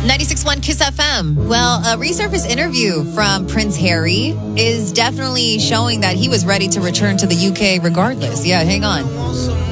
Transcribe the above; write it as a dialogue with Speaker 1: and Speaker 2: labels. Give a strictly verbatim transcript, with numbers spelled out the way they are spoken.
Speaker 1: ninety-six point one Kiss F M. Well, a resurfaced interview from Prince Harry is definitely showing that he was ready to return to the U K regardless. Yeah, hang on.